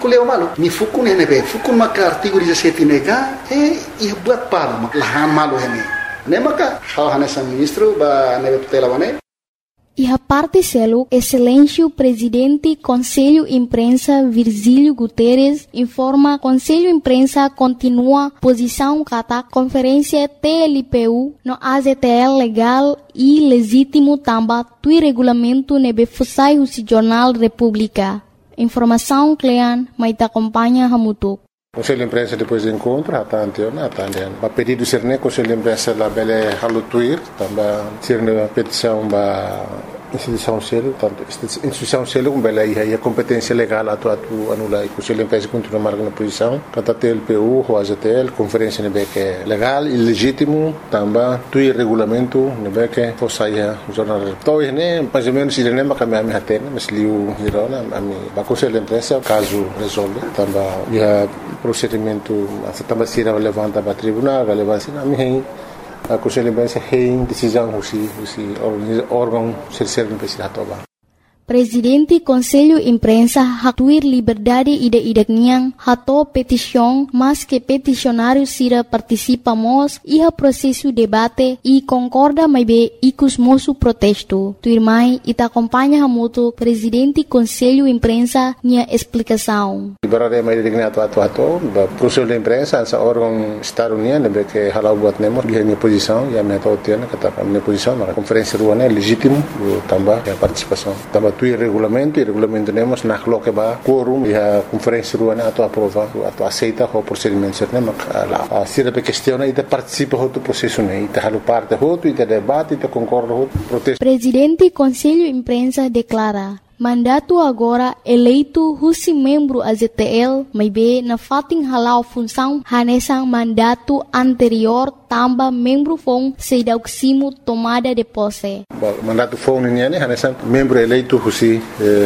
Kuleu malu, ni fukun nebe, fukun maka artigo 17 nega, ia buat palu, mak lahan malu hene. Ne maka, hal hanesan ministro ba nebe tutela wane. E a parte selo, excelência presidente Conselho Imprensa Virgílio Guterres informa Conselho Imprensa continua posição kata conferência TLPU no AZTL legal e legítimo tamba tui regulamento nebe fusai o Jornal República. Informação Clean, mas te acompanha Hamutuk. Conselho de Imprensa depois do encontro, a pedido de ser Conselho de Imprensa lá bele halutuir, também ser na petição da instituição selo, tanto instituição selo como bele aí a competência legal atu anula e Conselho de Imprensa continua marcando posição, kata TLPU, o AZTL, conferência nebe que legal e legítimo, também tui regulamento nebe que fosse o jornal. Então né, mais ou menos ele nem macam ami hatena, mas liu hirona ami ba Conselho de Imprensa caso resolve, também ia procedimento também se levanta para tribunal, relevância na minha a Conselho de Imprensa tem decisão o órgão terceiro não precisa tomar. Presidente Conselho Imprensa hatuir liberdade ide-idekniang hato petição, mas que peticionário sira participamos iha processo debate e concorda mais be ikus mosu protesto. Tuirmai ita acompanha hamuto Presidente Conselho Imprensa nia explicação. Liberdade mais idekniang atu Conselho de Imprensa essa órgão estado-união lembra que halau buat nemos dia minha posição e a minha tautiana kata minha posição na conferência ruana é legítimo também a participação também e regulamento nemos na coloque ba quorum e a conferência ruana atu aprova atu aceita o procedimento certo mak lá se a questão e participa do processo né e halu parte e debate e concorda protesto. Presidente Conselho Imprensa declara mandato agora eleito husi membro AZTL may be na fating halau função hanesang mandato anterior tamba membro fong sedauksimo tomada de posse. Mandato fong niya ni hanesang membro eleito husi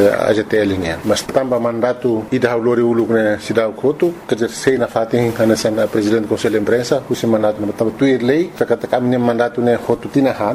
AZTL niya. Mas tamba mandato ida haulori uluk na sidaw koto kajer sei na fating hanesang presidente Conselho de Imprensa husi mandato tamba tuir lei kakata kami mandato ne hotu tinahan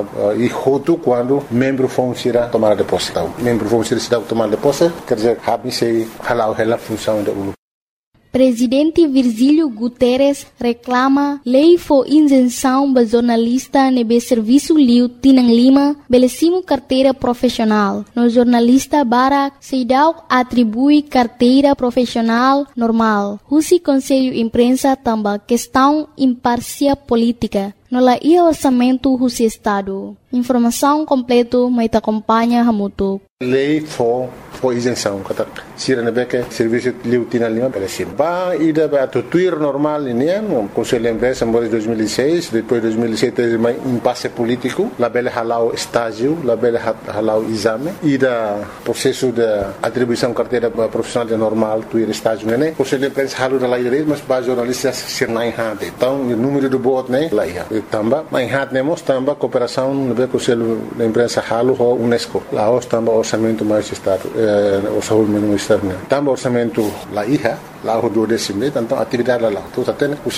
e hotu quando membro fong sira tomada de posse. Vamos ser cidade tomar de posse, quer dizer, se halau ela função da ULU. Presidente Virgílio Guterres reclama lei for isenção ba jornalista nebe serviço liu tinang lima belecimo carteira profissional. No jornalista Barak Seidau atribui carteira profissional normal. Husi Conselho Imprensa tamba questão imparcial política. No la ia orçamento husi Estado. Informação completo mai te acompanha Hamutuk. Lei for isenção, kata sira na beke serviço liu tina lima belecim. Ba ida ba tuir normal ini no Conselho de Imprensa em 2006, depois 2007 teve um impasse político, la bele halau estágio, la bele halau exame, ida processo de atribuição carteira profissional de normal tuir estágio né. Conselho de Imprensa halu da lei direito, mas ba jornalistas sir na hade. Então o número do voto né lá ia. Tamba, mas hade nemos tamba cooperação no Conselho de Imprensa halu ho UNESCO. Lá os tamba orçamento mais estado orçamento externo. Tamba orçamento lá ia, lá o 12º, então atividade lá. Tudo até os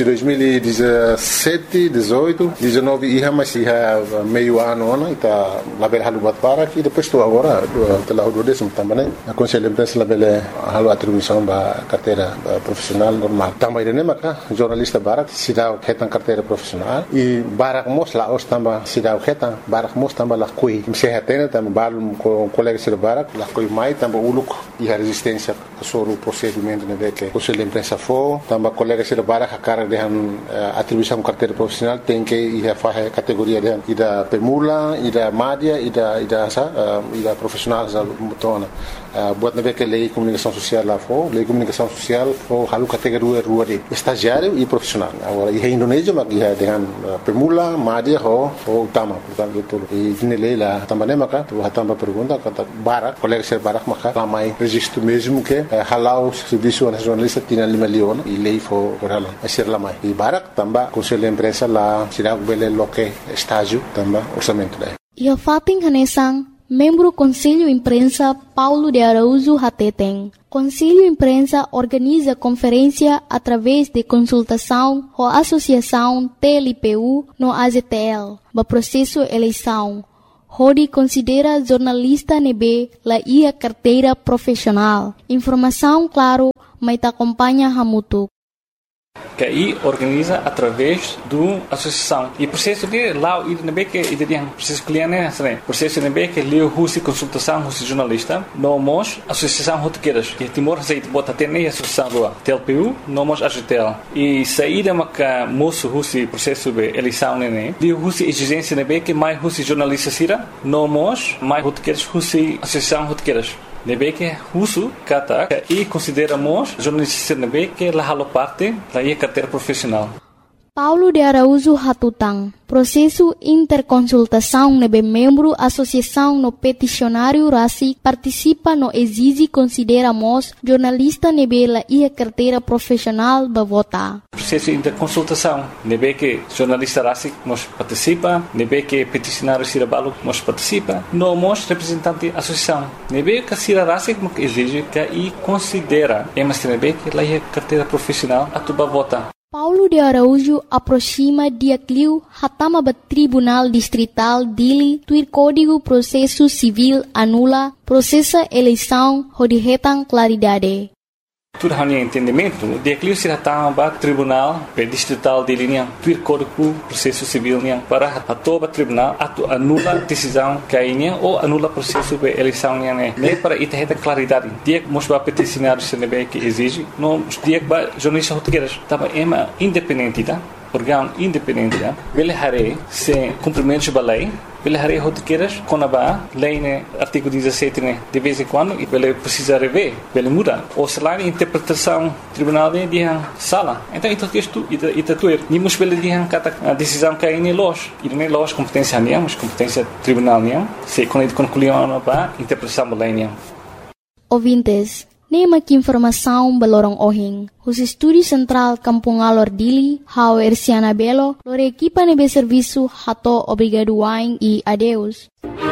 2017, 18, 19 ia mas ia meio ano né, tá lá bela halu bat para e depois tu agora lá o 12º também né. A Conselho de Imprensa lá bela halu atribuição ba carteira profissional normal. Tamba ide né maka jornalista Barak sidau hetan carteira profissional e Barak mos lá os tamba sidau hetan Barak mos tamba lá kui. Se hetena tamba balum com colega de Barak lá kui mai tamba uluk e a resistência sobre o procedimento né que Conselho de Imprensa for tamba colega de Barak a cara de atribuição carteira profissional tem que ir a fazer categoria de ida pemula ida madia ida profissional za mutona buat nabe que lei comunicação social lá for lei comunicação social for halu categoria rua de estagiário e profissional agora e Indonésia mas ia dengan pemula madia ho utama portanto tudo e ini lei lá também maka tu tamba pergunta kata Barak colega ser Barak maka ramai registro mesmo que halau serviço nacionalista tinha 5 milhões e lei for halau ser lamai e Barak tamba Conselho de Imprensa lá será bele loque estágio tamba orçamento daí e a fating hanesang membro Conselho Imprensa Paulo de Araújo Hateteng. Conselho Imprensa organiza conferência através de consultação com a Associação TLPU no AZTL, no processo eleição. Rodi considera jornalista nebe la ia carteira profissional. Informação claro mas te acompanha hamutuk. Que aí organiza através da associação. E o processo de lá, ele não é que ele tem processo cliente, né? Processo não é que ele usa consultação, usa jornalista, nós associação rotequeiras, que Timor aceita bota até nem associação do TLPU, nós ajutel. E saída uma que moço usa processo de eleição, né? Ele usa exigência não é que mais usa jornalista sira, nós mais rotequeiras usa associação rotequeiras. Nebe que uso kata e consideramos jornalista nebe que la halo parte da carteira profissional. Paulo de Araújo Hatutang, processo interconsultação nebe membro associação no peticionário RACIC participa no exige consideramos jornalista nebe la carteira profissional ba votar. Processo interconsultação nebe que jornalista RACIC nos participa, nebe que peticionário Cirabalo nos participa, nós representante associação nebe que Cira RACIC exige que considera mas nebe que la carteira profissional atuba votar. Paulo de Araújo aproxima dia cliu hatama ba Tribunal Distrital Dili tuir Código Processo Civil anula processa eleição rodiretan claridade. Tudo hanya entendimento, dia cliu se hatama ba Tribunal Distrital Dili niang tuir Código Processo Civil niang para atoba tribunal atu anula decisão kainya ou anula processo de eleição niang ne para itaheta claridade. Dia mos ba peticionário se nebe que exige, no dia ba jornalista rotequeiras tava ema independente tá? Órgão independente tá? Bele hare se cumprimentos ba lei, bele hare rotequeiras quando ba lei né artigo 17 né de vez em quando e bele precisa rever, bele muda. Ou se lá interpretação tribunal né dia sala. Então isto tuer ni mos bele dia kata a decisão que aí los, e não é los competência niang, mas competência tribunal niang. Se quando concluiu ba interpretação ba lei niang. Ouvintes, nema que informação balorong ohing. Os estúdios central Kampung Alor Dili, hao Erciana Belo, lore equipa nebe serviço hato obrigado wain e adeus.